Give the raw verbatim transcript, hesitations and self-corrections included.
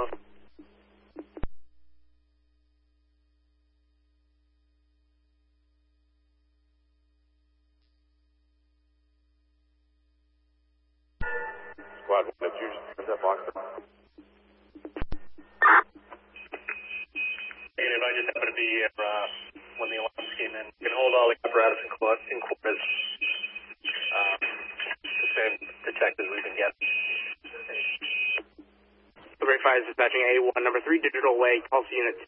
close. Squad one, if you just that box. Negative, I just happened to be here uh, when the alarms came in. You can hold all the apparatus in court, in court as um, the same detectives we can get. Great Fire is dispatching A one, number three, Digital Way, Tulsa Unit